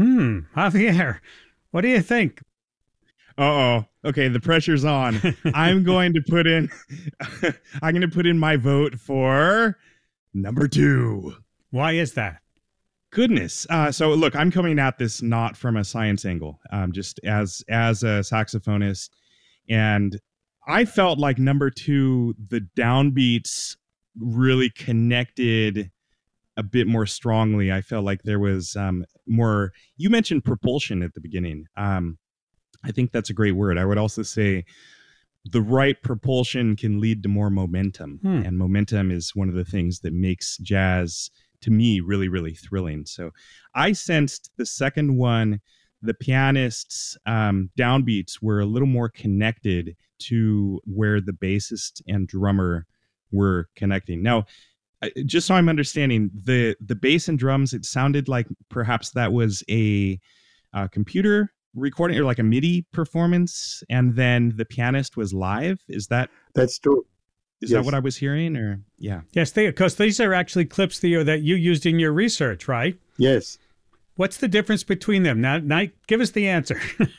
Javier, what do you think? Uh-oh. Okay, the pressure's on. I'm going to put in I'm going to put in my vote for number 2. Why is that? Goodness. So look, I'm coming at this not from a science angle, just as a saxophonist, and I felt like number 2, the downbeats really connected a bit more strongly. I felt like there was more. You mentioned propulsion at the beginning. I think that's a great word. I would also say the right propulsion can lead to more momentum, and momentum is one of the things that makes jazz, to me, really, really thrilling. So I sensed the second one, the pianist's downbeats were a little more connected to where the bassist and drummer were connecting. Now, just so I'm understanding, the bass and drums, it sounded like perhaps that was a computer recording or like a MIDI performance, and then the pianist was live. That's true? Is that what I was hearing? Or yeah. Yes, because these are actually clips, Theo, that you used in your research, right? Yes. What's the difference between them? Now give us the answer.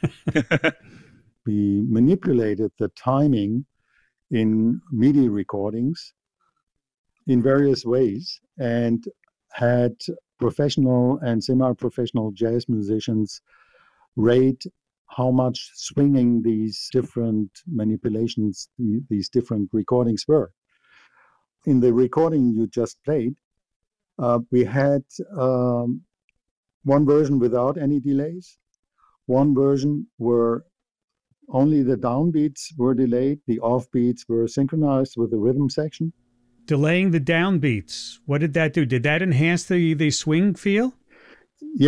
We manipulated the timing in MIDI recordings in various ways and had professional and semi-professional jazz musicians rate how much swinging these different manipulations, these different recordings were. In the recording you just played, we had one version without any delays, one version where only the downbeats were delayed, the offbeats were synchronized with the rhythm section. Delaying the downbeats, what did that do? Did that enhance the swing feel?